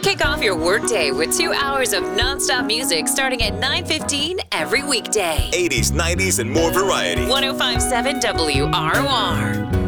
Kick off your workday with 2 hours of nonstop music starting at 9:15 every weekday. 80s, 90s, and more variety. 105.7 WROR.